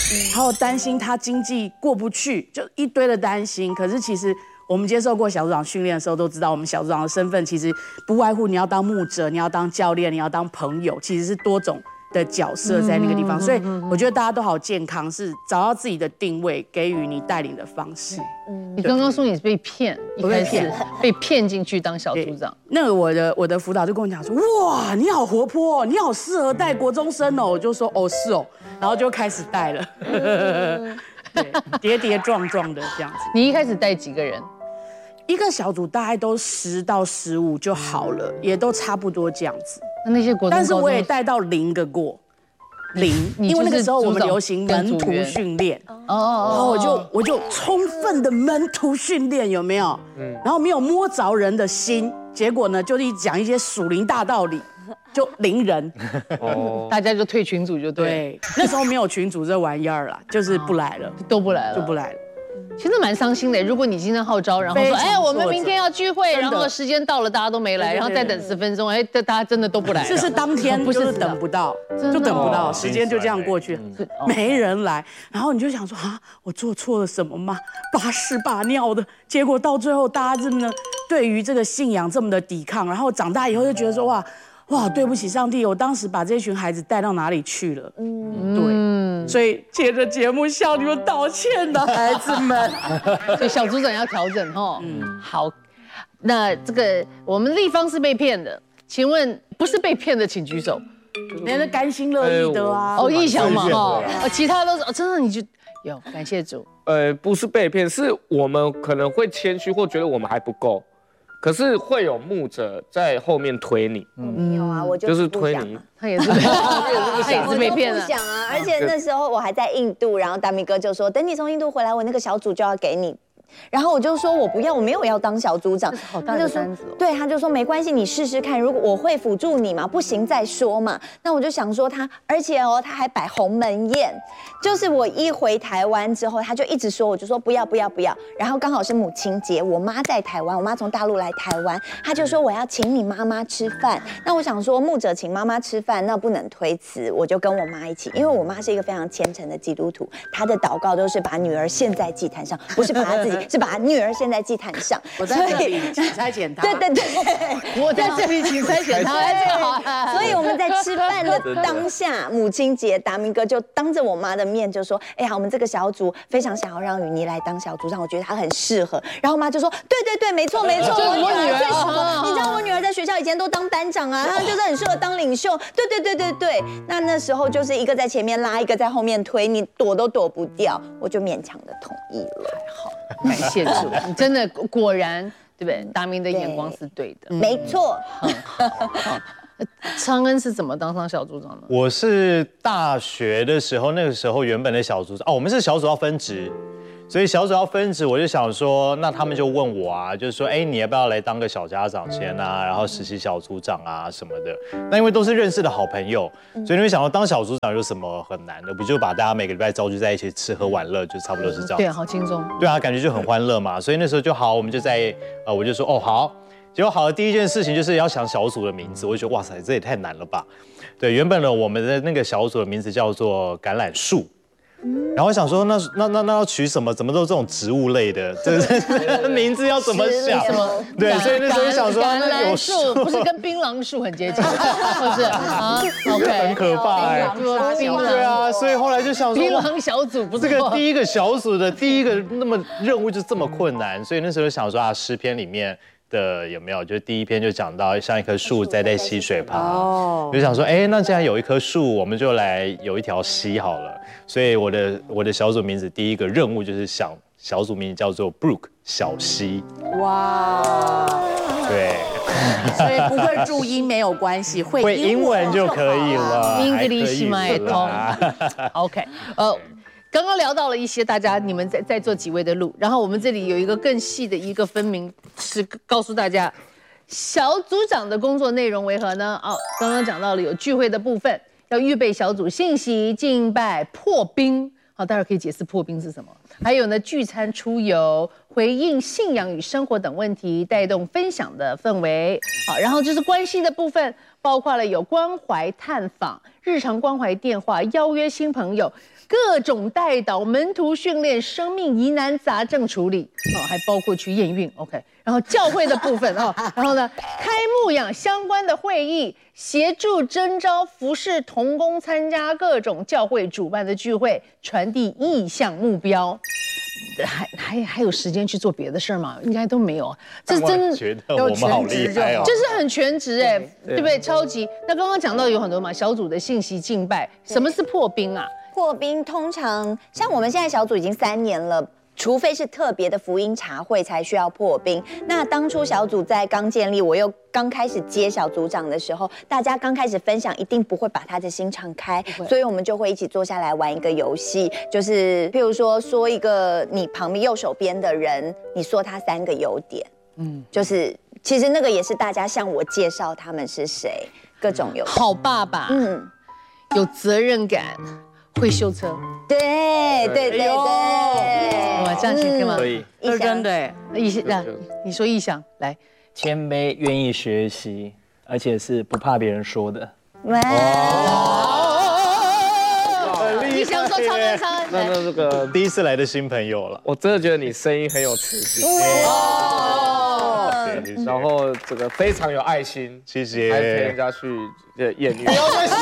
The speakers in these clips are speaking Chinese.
还有担心他经济过不去，就一堆的担心。可是其实我们接受过小组长训练的时候，都知道我们小组长的身份其实不外乎你要当牧者，你要当教练，你要当朋友，其实是多种的角色在那个地方。所以我觉得大家都好健康，是找到自己的定位，给予你带领的方式。 你刚刚说你是被骗，一开始被骗进去当小组长。 那个我的辅导就跟我讲说，哇，你好活泼哦，你好适合带国中生哦。我就说哦是哦，然后就开始带了，对，跌跌撞撞的这样子。 你一开始带几个人？ 一个小组大概都10到15就好了，也都差不多这样子。 那些国中， 但是我也带到0个过，0，因为那个时候我们流行门徒训练，然后我就充分的门徒训练，有没有？然后没有摸着人的心，结果呢就讲一些属灵大道理，就0人， 大家就退群组就对。 对，那时候没有群组这玩意儿啦，就是不来了， 都不来了， 就不来了。 其实蛮伤心的。如果你今天号召，然后说，哎，我们明天要聚会，然后时间到了，大家都没来，然后再等10分钟，哎，大家真的都不来了。 这是当天就是等不到，就等不到，时间就这样过去，没人来，然后你就想说啊，我做错了什么吗？拔屎拔尿的，结果到最后大家真的对于这个信仰这么的抵抗，然后长大以后就觉得说哇，对不起上帝，我当时把这群孩子带到哪里去了？对，所以借着节目向你们道歉的孩子们。 所以小组长要调整哈。好，那这个我们立方是被骗的，请问不是被骗的请举手。 人家甘心乐意的啊。 意想嘛哈，其他都是真的你就有感谢主。 不是被骗，是我们可能会谦虚或觉得我们还不够。可是会有牧者在后面推你， 没有啊，我就是推你， 他也是被骗了， 不想啊！而且那时候我还在印度，然后达米哥就说，等你从印度回来，我那个小组就要给你。然后我就说我不要，我没有要当小组长。 好大的单子哦。 对，他就说没关系，你试试看，如果我会辅助你嘛，不行再说嘛。那我就想说他，而且他还摆鸿门宴，就是我一回台湾之后，他就一直说，我就说不要。然后刚好是母亲节，我妈在台湾，我妈从大陆来台湾，他就说我要请你妈妈吃饭。那我想说牧者请妈妈吃饭，那不能推辞，我就跟我妈一起，因为我妈是一个非常虔诚的基督徒，她的祷告都是把女儿献在祭坛上，不是把她自己。是把女儿献在祭坛上， 我在这里请差遣她。 对， 我在这里请差遣她。 所以我们在吃饭的当下，母亲节，达明哥就当着我妈的面就说：“哎呀，我们这个小组非常想要让雨妮来当小组长，我觉得她很适合。”然后我妈就说：“对，没错，我女儿最适合。你知道我女儿在学校以前都当班长啊，她就是很适合当领袖。对。那时候就是一个在前面拉，一个在后面推，你躲都躲不掉，我就勉强的同意了。 好。感谢主，你真的果然对不对？达明的眼光是对的， 没错。 好，昌恩是怎么当上小组长的？ 我是大学的时候，那个时候原本的小组长我们是小组要分职，所以小组要分职，我就想说，那他们就问我啊，就是说，你要不要来当个小家长先啊，然后实习小组长啊什么的。那因为都是认识的好朋友，所以你会想到当小组长有什么很难的？不就把大家每个礼拜召集在一起吃喝玩乐，就差不多是这样。 对，好轻松。 对啊，感觉就很欢乐嘛。所以那时候就好，我们就在我就说好。结果好的第一件事情就是要想小组的名字，我就觉得哇塞，这也太难了吧。对，原本呢我们的那个小组的名字叫做橄榄树。然后我想说，那要取什么？怎么都这种植物类的，这名字要怎么想？对，所以那时候想说， 橄榄树不是跟槟榔树很接近，是不是啊 ？OK， 很可怕对啊，所以后来就想说， 槟榔小组不是这个第一个小组的第一个那么任务就这么困难，所以那时候想说诗篇里面的有没有？就第一篇就讲到像一棵树栽在溪水旁，就想说，那既然有一棵树，我们就来有一条溪好了。所以我的小组名字第一个任务就是想小组名字叫做 Brook 小溪。哇，对， 所以不会注音没有关系，会英文就可以了。 English 嘛也通。OK， 刚刚聊到了一些你们在座几位的路，然后我们这里有一个更细的一个分明，是告诉大家小组长的工作内容为何呢？刚刚讲到了有聚会的部分。要预备小组信息、敬拜、破冰，好，待会儿可以解释破冰是什么。还有呢，聚餐、出游、回应信仰与生活等问题，带动分享的氛围。好，然后就是关系的部分，包括了有关怀探访、日常关怀电话、邀约新朋友、 各种带导、门徒训练、生命疑难杂症处理，还包括去验孕 ，OK。然后教会的部分然后呢，开牧养相关的会议，协助征召服侍同工参加各种教会主办的聚会，传递意向目标。还有时间去做别的事儿吗？应该都没有。这真的觉得我们好厉害哦， 就是很全职对不对？超级。那刚刚讲到有很多嘛，小组的信息敬拜，什么是破冰啊？ 破冰通常像我们现在小组已经3年了。除非是特别的福音茶会才需要破冰。那当初小组在刚建立，我又刚开始接小组长的时候，大家刚开始分享，一定不会把他的心敞开，所以我们就会一起坐下来玩一个游戏，就是譬如说一个你旁边右手边的人，你说他3个优点，就是其实那个也是大家向我介绍他们是谁，各种优点。 好爸爸，有责任感。会修车， 对， 哇，这样行可以吗？ 可以， 是真的。 你说意向来， 谦卑，愿意学习，而且是不怕别人说的。 哇！ 意向说长安， 那这个第一次来的新朋友了， 我真的觉得你声音很有磁性。然后这个非常有爱心， 谢谢， 还陪人家去验孕，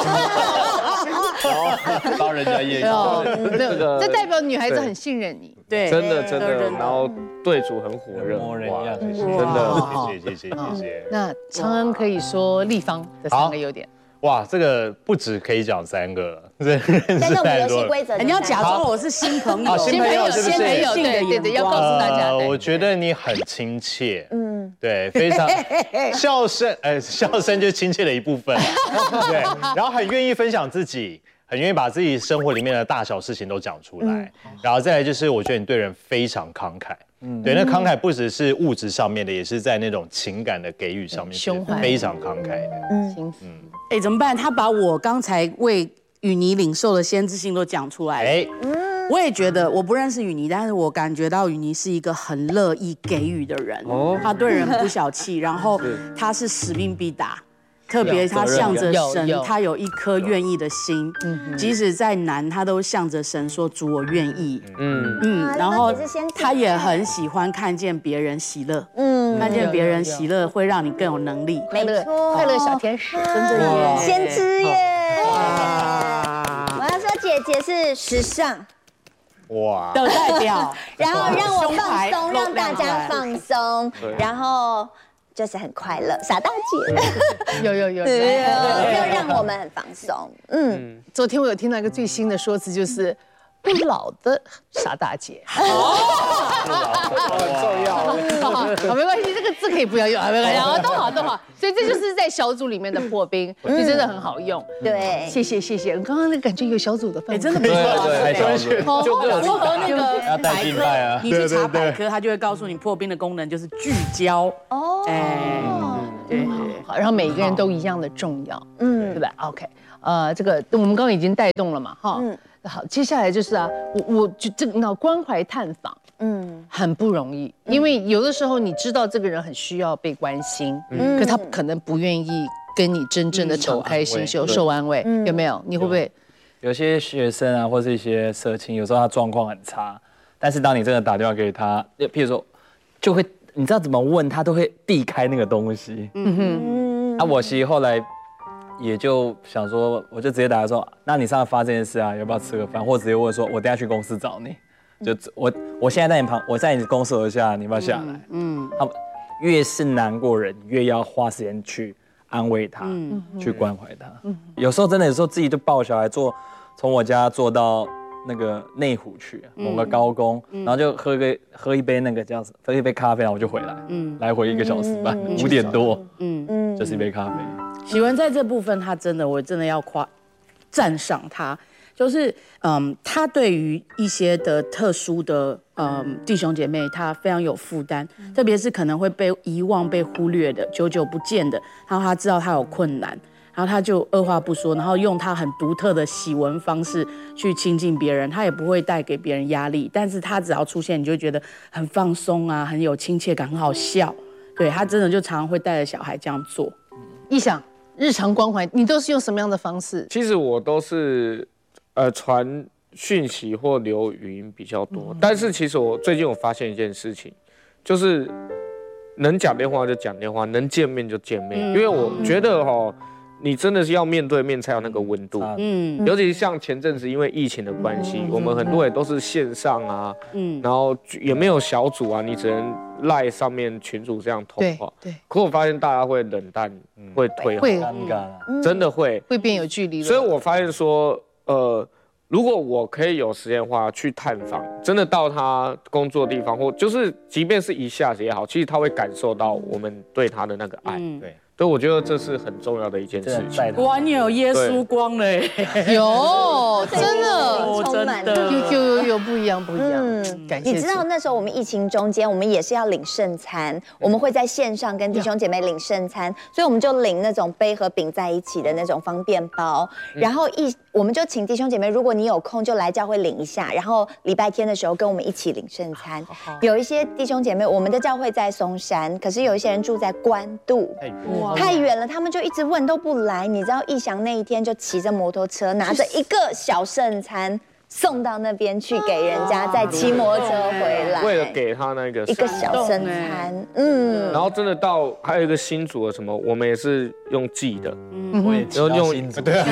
帮人家验孕， 这代表女孩子很信任你， 对， 真的，然后对主很火热， 哇， 真的， 谢谢。 那长恩可以说立方的3个优点。 哇，这个不止可以讲3个了，认识太多了。 你要假装我是新朋友， 新朋友，对，要告诉大家。 我觉得你很亲切，对，非常笑声，笑声就是亲切的一部分，对，然后很愿意分享自己，很愿意把自己生活里面的大小事情都讲出来，然后再来就是我觉得你对人非常慷慨。对，那慷慨不只是物质上面的，也是在那种情感的给予上面， 胸怀非常慷慨的。 怎么办？他把我刚才为雨妮领受的先知性都讲出来了。我也觉得我不认识雨妮，但是我感觉到雨妮是一个很乐意给予的人。他对人不小气，然后他是使命必达。特别他向着神，他有一颗愿意的心，即使再难，他都向着神说：“主，我愿意。”然后他也很喜欢看见别人喜乐，看见别人喜乐会让你更有能力。 没错， 快乐小天使， 真的耶， 先知耶！我要说姐姐是时尚哇的代表， 然后让我放松，让大家放松，然后。就是很快乐，傻大姐， 有， 又让我们很放松。 昨天我有听到一个最新的说辞，就是不老的傻大姐。 很重要。 好，没关系，这个字可以不要用，没关系，都好。所以这就是在小组里面的破冰，就真的很好用。 对， 谢谢。刚刚那感觉有小组的氛围， 真的不错。 对， 就和那个要带敬拜啊， 你去查百科，他就会告诉你破冰的功能就是聚焦。 对，好，然后每个人都一样的重要，对吧 ？OK，这个我们刚刚已经带动了嘛，哈，好，接下来就是我就这个关怀探访，很不容易，因为有的时候你知道这个人很需要被关心，可他可能不愿意跟你真正的敞开心胸受安慰，有没有？你会不会？ 有些学生啊，或是一些社青，有时候他状况很差，但是当你真的打电话给他，譬如说，就会。你知道怎么问他都会避开那个东西。我其实后来也就想说，我就直接打说，那你上次发这件事啊，要不要吃个饭？或者直接问说，我等下去公司找你，就我现在在你我在你公司楼下，你要不要下来？他们越是难过人，越要花时间去安慰他，去关怀他。有时候真的有时候自己就抱小孩从我家坐到。那个内湖去某个高工，然后就喝一杯那个喝一杯咖啡，然后我就回来，来回1个小时半，5点多，就是一杯咖啡。 喜文在这部分，我真的要赞赏他，就是他对于一些的特殊的弟兄姐妹，他非常有负担，特别是可能会被遗忘、被忽略的、久久不见的，然后他知道他有困难。然后他就二话不说，然后用他很独特的喜文方式去亲近别人，他也不会带给别人压力，但是他只要出现，你就会觉得很放松啊，很有亲切感，很好笑。对，他真的就常常会带着小孩这样做。 意想日常关怀，你都是用什么样的方式？ 其实我都是传讯息或留语音比较多。但是其实我最近有发现一件事情，就是能讲电话就讲电话，能见面就见面，因为我觉得你真的是要面对面才有那个温度。尤其是像前阵子因为疫情的关系，我们很多也都是线上啊，然后也没有小组啊，你只能赖上面群组这样通话。对。可我发现大家会冷淡，会退后， 会尴尬， 真的会变有距离了。 所以我发现说，如果我可以有时间的话，去探访，真的到他工作的地方，或就是即便是一下子也好，其实他会感受到我们对他的那个爱。对。所以我觉得这是很重要的一件事情。 哇，你有耶稣光了耶！ 有，真的， 充满有不一样。感谢。 你知道那时候我们疫情中间，我们也是要领圣餐，我们会在线上跟弟兄姐妹领圣餐，所以我们就领那种杯和饼在一起的那种方便包，然后我们就请弟兄姐妹，如果你有空就来教会领一下，然后礼拜天的时候跟我们一起领圣餐。有一些弟兄姐妹，我们的教会在松山，可是有一些人住在关渡。太远了，他们就一直问都不来。你知道义翔那一天就骑着摩托车，拿着一个小圣餐送到那边去给人家，再骑摩托车回来， 为了给他那个一个小圣餐。 然后真的到还有一个新组的什么，我们也是用寄的， 我也用新组。对啊，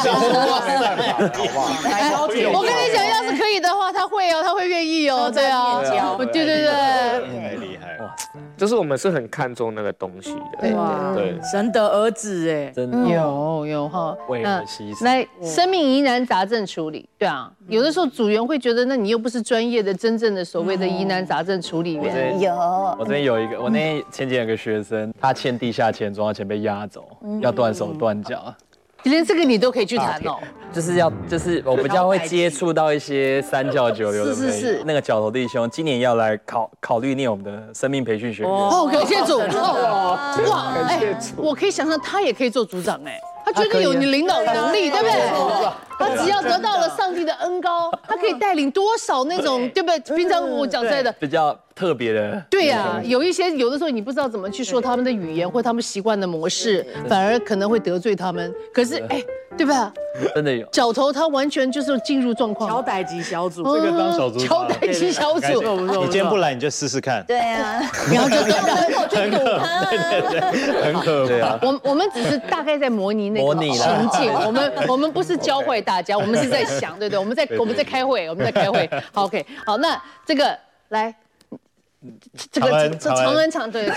我跟你讲，要是可以的话，他会愿意哦。对啊，对。 太厉害了。 就是我们是很看重那个东西的，对， 神的儿子哎， 真的有哈， 为了牺牲。 来，生命疑难杂症处理，对啊，有的时候组员会觉得，那你又不是专业的、真正的所谓的疑难杂症处理员。 我这边有一个，我前几天有个学生，他欠地下钱庄，钱被押走，要断手断脚。 连这个你都可以去谈哦， 就是我比较会接触到一些三教九流的，是那个角头弟兄，今年要来考虑念我们的生命培训学院。 感谢主，哇，我可以想象他也可以做组长哎。他绝对有你领导能力，对不对？他只要得到了上帝的恩膏，他可以带领多少那种，对不对？平常我讲出来的比较特别的。 对呀，有的时候你不知道怎么去说他们的语言或他们习惯的模式，反而可能会得罪他们。可是对吧？ 真的有角头，他完全就是进入状况。 小代级小组， 这个当小组， 小代级小组， 你今天不来你就试试看。 对啊， 然后就人口去堵他， 很可怕。 我们只是大概在模拟那个情境，我们不是教坏大家，我们是在想，对不对？我们在开会，好 ，OK， 好，那这个来。这个长恩场对，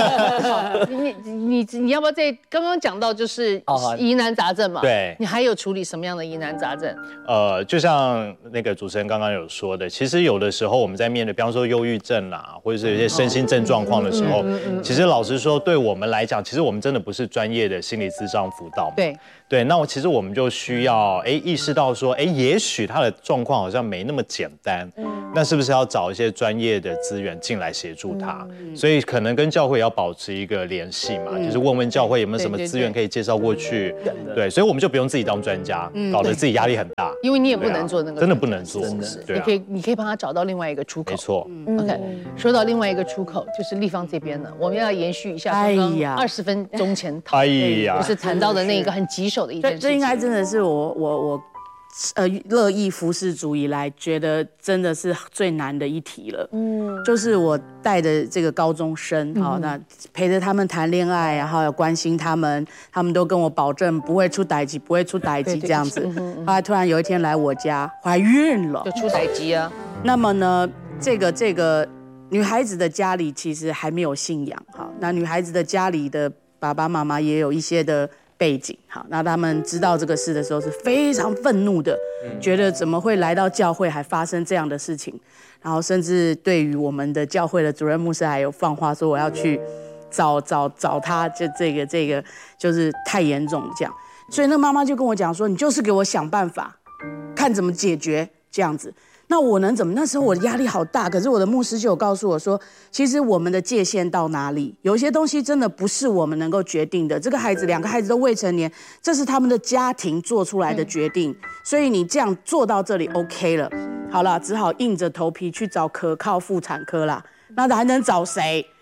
你要不要在刚刚讲到就是疑难杂症嘛？ 对， 你还有处理什么样的疑难杂症？ 就像那个主持人刚刚有说的，其实有的时候我们在面对，比方说忧郁症啦，或者是有些身心症状况的时候，其实老实说，对我们来讲，其实我们真的不是专业的心理咨商辅导嘛。对，那其实我们就需要意识到说，也许他的状况好像没那么简单，那是不是要找一些专业的资源进来协助他？所以可能跟教会也要保持一个联系嘛，就是问问教会有没有什么资源可以介绍过去。对，所以我们就不用自己当专家，搞得自己压力很大。 因为你也不能做那个， 真的不能做， 对，你可以帮他找到另外一个出口。 没错。 OK， 说到另外一个出口，就是立方这边了，我们要延续一下刚刚20分钟前就是谈到的那个很棘手的一件事情。 这应该真的是我乐意服侍主以来觉得真的是最难的一题了。就是我带的这个高中生，那陪着他们谈恋爱，然后关心他们都跟我保证不会出代誌这样子。后来突然有一天来我家怀孕了， 就出代誌啊。 那么呢，这个女孩子的家里其实还没有信仰，那女孩子的家里的爸爸妈妈也有一些的背景，好，那他们知道这个事的时候是非常愤怒的，觉得怎么会来到教会还发生这样的事情，然后甚至对于我们的教会的主任牧师还有放话说我要去找他，就这个就是太严重这样，所以那妈妈就跟我讲说，你就是给我想办法，看怎么解决这样子。那我能怎么？那时候我的压力好大，可是我的牧师就有告诉我说，其实我们的界限到哪里，有一些东西真的不是我们能够决定的。这个孩子，2个孩子都未成年，这是他们的家庭做出来的决定，所以你这样做到这里 OK 了，好了，只好硬着头皮去找可靠妇产科啦。那还能找谁？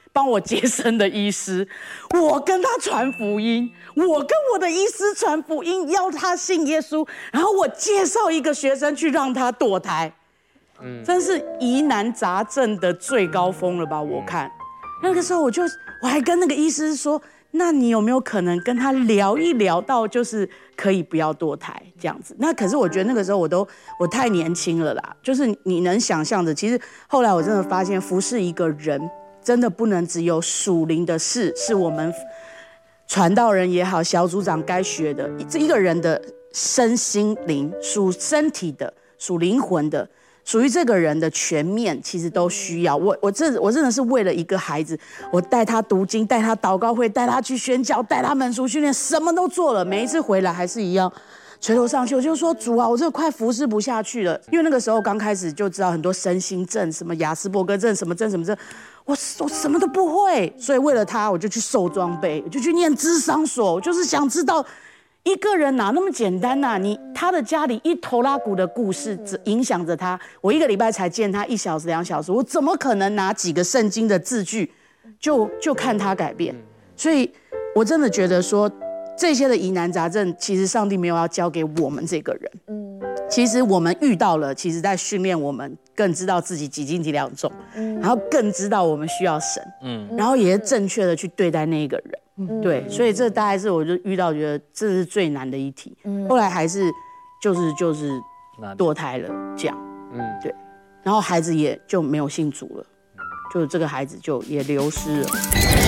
帮我接生的医师，我跟他传福音，我跟我的医师传福音，要他信耶稣，然后我介绍一个学生去让他堕胎，真是疑难杂症的最高峰了吧？我看那个时候我还跟那个医师说，那你有没有可能跟他聊一聊到就是可以不要堕胎这样子？那可是我觉得那个时候我太年轻了啦，就是你能想象的，其实后来我真的发现服侍一个人。真的不能只有属灵的事，是我们传道人也好，小组长该学的。这一个人的身心灵，属身体的，属灵魂的，属于这个人的全面，其实都需要。我真的是为了一个孩子，我带他读经，带他祷告会，带他去宣教，带他门徒训练，什么都做了。每一次回来还是一样。垂头丧气，我就说主啊，我这快服侍不下去了。因为那个时候刚开始就知道很多身心症，什么亚斯伯格症，什么症，我什么都不会。所以为了他，我就去受装备，我就去念諮商所，我就是想知道一个人哪那么简单啊？他的家里一头拉骨的故事影响着他，我1个礼拜才见他1小时2小时，我怎么可能拿几个圣经的字句就看他改变？所以我真的觉得说。这些的疑难杂症，其实上帝没有要交给我们这个人。其实我们遇到了，其实在训练我们，更知道自己几斤几两重，然后更知道我们需要神，然后也正确的去对待那一个人。对，所以这大概是我就遇到，觉得这是最难的一题。后来还是就是堕胎了这样。对，然后孩子也就没有信主了，就这个孩子就也流失了。